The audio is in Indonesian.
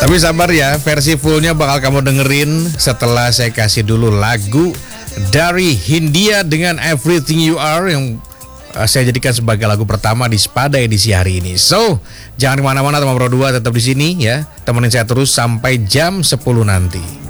Tapi sabar ya, versi fullnya bakal kamu dengerin setelah saya kasih dulu lagu dari Hindia dengan Everything You Are yang saya jadikan sebagai lagu pertama di Spada edisi hari ini. So, jangan kemana-mana teman Pro 2, tetap di sini ya. Temenin saya terus sampai jam 10 nanti.